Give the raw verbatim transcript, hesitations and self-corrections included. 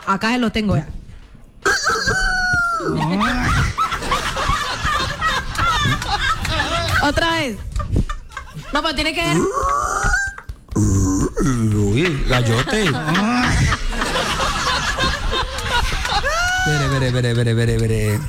acá lo tengo ya. Otra vez. No, pero tiene que ver. Uy, gallote. Vere, vere, vere, vere, vere, vere.